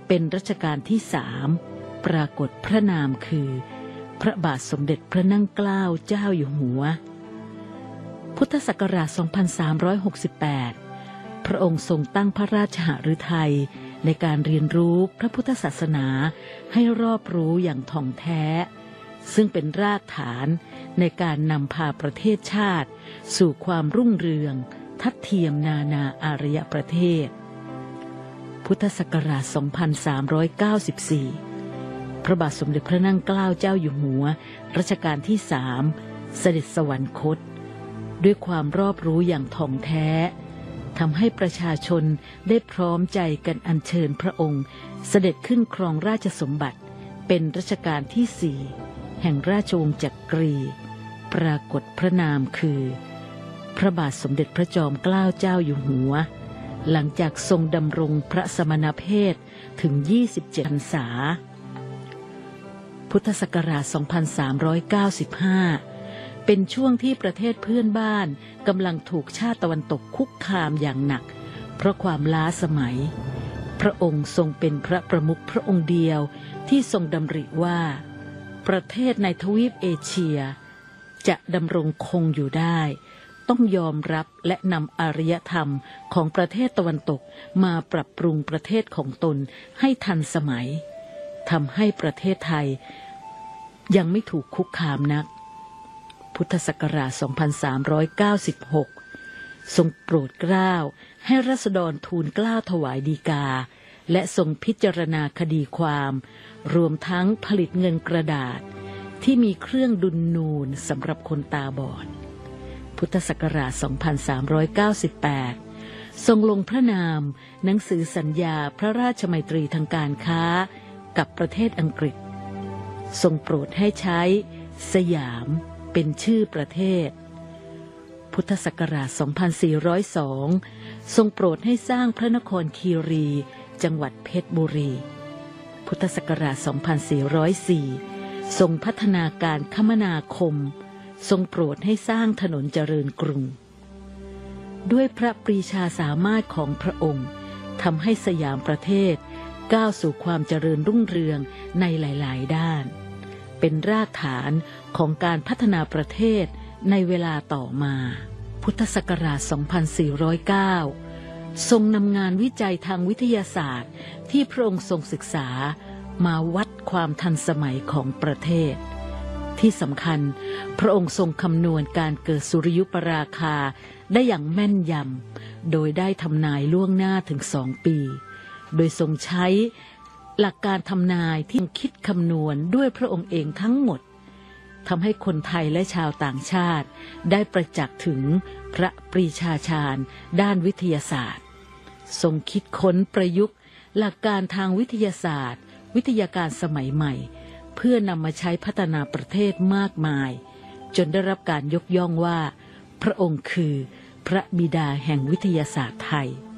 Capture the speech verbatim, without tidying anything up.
เป็นรัชกาลที่สามปรากฏพระนามคือพระบาทสมเด็จพระนั่งเกล้าเจ้าอยู่หัวพุทธศักราช สองพันสามร้อยหกสิบแปด พระองค์ทรงตั้งพระราชหฤทัยในการเรียนรู้พระพุทธศาสนาให้รอบรู้อย่างถ่องแท้ซึ่งเป็นรากฐานในการนำพาประเทศชาติสู่ความรุ่งเรืองทัดเทียมนานาอารยประเทศพุทธศักราช สองพันสามร้อยเก้าสิบสี่ พระบาทสมเด็จพระนั่งเกล้าเจ้าอยู่หัวรัชกาลที่สามเสด็จสวรรคตด้วยความรอบรู้อย่างถ่องแท้ทำให้ประชาชนได้พร้อมใจกันอัญเชิญพระองค์เสด็จขึ้นครองราชสมบัติเป็นรัชกาลที่สี่แห่งราชวงศ์จักรีปรากฏพระนามคือพระบาทสมเด็จพระจอมเกล้าเจ้าอยู่หัวหลังจากทรงดำรงพระสมณเพศถึงยี่สิบเจ็ดพรรษาพุทธศักราช สองพันสามร้อยเก้าสิบห้า เป็นช่วงที่ประเทศเพื่อนบ้านกำลังถูกชาติตะวันตกคุกคามอย่างหนักเพราะความล้าสมัยพระองค์ทรงเป็นพระประมุขพระองค์เดียวที่ทรงดำริว่าประเทศในทวีปเอเชียจะดำรงคงอยู่ได้ต้องยอมรับและนำอารยธรรมของประเทศตะวันตกมาปรับปรุงประเทศของตนให้ทันสมัยทำให้ประเทศไทยยังไม่ถูกคุกคามนักพุทธศักราช สองพันสามร้อยเก้าสิบหก ทรงโปรดเกล้าให้ราษฎรทูลเกล้าถวายฎีกาและทรงพิจารณาคดีความรวมทั้งผลิตเงินกระดาษที่มีเครื่องดุลนูนสำหรับคนตาบอดพุทธศักราช สองพันสามร้อยเก้าสิบแปด ทรงลงพระนามหนังสือสัญญาพระราชมัยตรีทางการค้ากับประเทศอังกฤษทรงโปรดให้ใช้สยามเป็นชื่อประเทศพุทธศักราช สองพันสี่ร้อยสอง ทรงโปรดให้สร้างพระนครคีรีจังหวัดเพชรบุรีพุทธศักราช สองพันสี่ร้อยสี่ ทรงพัฒนาการคมนาคมทรงโปรดให้สร้างถนนเจริญกรุงด้วยพระปรีชาสามารถของพระองค์ทำให้สยามประเทศก้าวสู่ความเจริญรุ่งเรืองในหลายๆด้านเป็นรากฐานของการพัฒนาประเทศในเวลาต่อมาพุทธศักราช สองพันสี่ร้อยเก้า ทรงนำงานวิจัยทางวิทยาศาสตร์ที่พระองค์ทรงศึกษามาวัดความทันสมัยของประเทศที่สำคัญพระองค์ทรงคำนวณการเกิดสุริยุปราคาได้อย่างแม่นยำโดยได้ทำนายล่วงหน้าถึงสองปีโดยทรงใช้หลักการทำนายที่คิดคำนวณด้วยพระองค์เองทั้งหมดทำให้คนไทยและชาวต่างชาติได้ประจักษ์ถึงพระปรีชาญาณด้านวิทยาศาสตร์ทรงคิดค้นประยุกต์หลักการทางวิทยาศาสตร์วิทยาการสมัยใหม่เพื่อนำมาใช้พัฒนาประเทศมากมายจนได้รับการยกย่องว่าพระองค์คือพระบิดาแห่งวิทยาศาสตร์ไทย